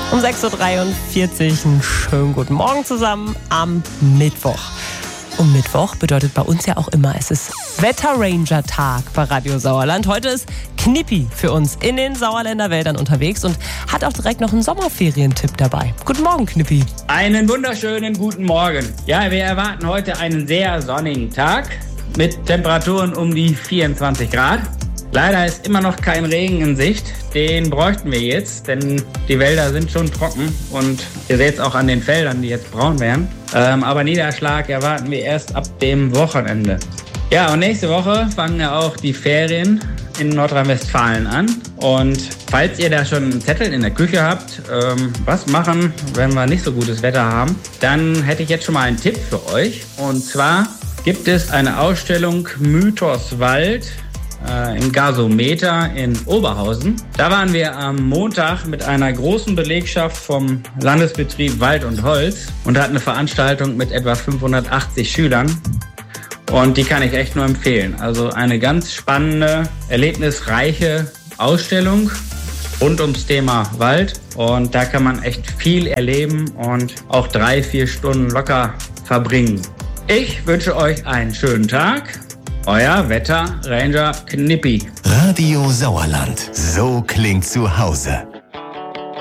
Um 6.43 Uhr einen schönen guten Morgen zusammen am Mittwoch. Und Mittwoch bedeutet bei uns ja auch immer, es ist Wetter-Ranger-Tag bei Radio Sauerland. Heute ist Knippi für uns in den Sauerländer Wäldern unterwegs und hat auch direkt noch einen Sommerferientipp dabei. Guten Morgen, Knippi. Einen wunderschönen guten Morgen. Ja, wir erwarten heute einen sehr sonnigen Tag mit Temperaturen um die 24 Grad. Leider ist immer noch kein Regen in Sicht. Den bräuchten wir jetzt, denn die Wälder sind schon trocken und ihr seht es auch an den Feldern, die jetzt braun werden. Aber Niederschlag erwarten wir erst ab dem Wochenende. Ja, und nächste Woche fangen ja auch die Ferien in Nordrhein-Westfalen an. Und falls ihr da schon einen Zettel in der Küche habt, was machen, wenn wir nicht so gutes Wetter haben, dann hätte ich jetzt schon mal einen Tipp für euch. Und zwar gibt es eine Ausstellung Mythos Wald im Gasometer in Oberhausen. Da waren wir am Montag mit einer großen Belegschaft vom Landesbetrieb Wald und Holz und hatten eine Veranstaltung mit etwa 580 Schülern. Und die kann ich echt nur empfehlen. Also eine ganz spannende, erlebnisreiche Ausstellung rund ums Thema Wald. Und da kann man echt viel erleben und auch 3-4 Stunden locker verbringen. Ich wünsche euch einen schönen Tag. Euer Wetter-Ranger Knippi. Radio Sauerland. So klingt zu Hause.